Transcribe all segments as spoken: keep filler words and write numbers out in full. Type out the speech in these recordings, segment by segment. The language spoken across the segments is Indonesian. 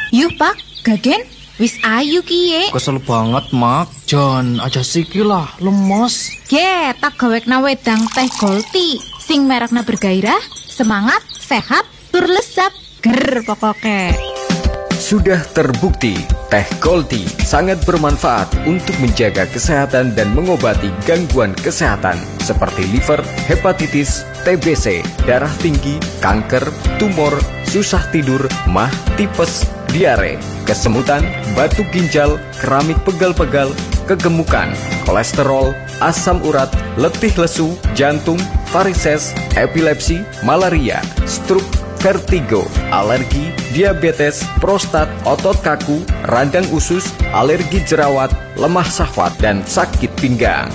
Yuh Pak, Gagen, wis ayu kiye. Kesel banget Mak, jan aja siki lah, lemes. Ge, tak gawekna wedang teh Golti, sing merekna bergairah, semangat, sehat, tur lesap, ger pokoknya. Sudah terbukti, teh Golti sangat bermanfaat untuk menjaga kesehatan dan mengobati gangguan kesehatan seperti liver, hepatitis, T B C, darah tinggi, kanker, tumor, susah tidur, mah, tipes, diare, kesemutan, batuk ginjal, keramik pegal-pegal, kegemukan, kolesterol, asam urat, letih lesu, jantung, varises, epilepsi, malaria, stroke, vertigo, alergi, diabetes, prostat, otot kaku, radang usus, alergi jerawat, lemah syahwat, dan sakit pinggang.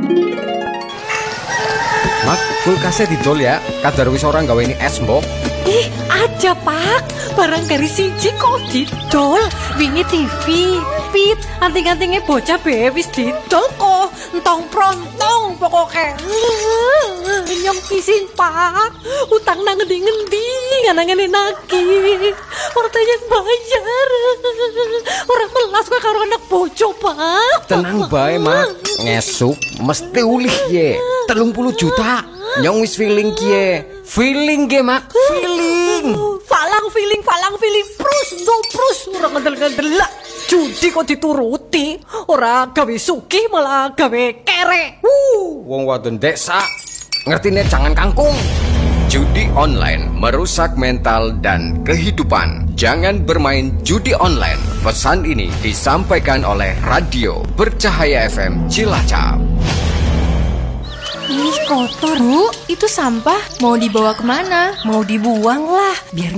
Mak, kulkasnya didol ya, kadar wis orang gawe ini es mbok. Ih, aja Pak, barang dari siji kok didol. Wingi T V, pit, anting-antingnya bocah be wis didol kok. Entong prontong pokoknya. Nyong pisin Pak, utang nang ngendi-ngendi, nganangane nagih. Orang yang bayar. Orang melas kok karo anak bojo Pak. Tenang bae Mak, ngesuk mesti ulih ye. telung puluh juta, nyong wis feeling kie. Feeling ge Mak, feeling. Falang feeling, falang feeling, prus do prus. Orang ngandel-ngandel lah. Judi kok dituruti, orang gawe sugih malah gawe kere. Wuh, wong wadon desa, ngertine jangan kangkung. Judi online merusak mental dan kehidupan. Jangan bermain judi online. Pesan ini disampaikan oleh Radio Bercahaya F M Cilacap. Ih, kotor Bu, itu sampah. Mau dibawa kemana? Mau dibuang lah, biar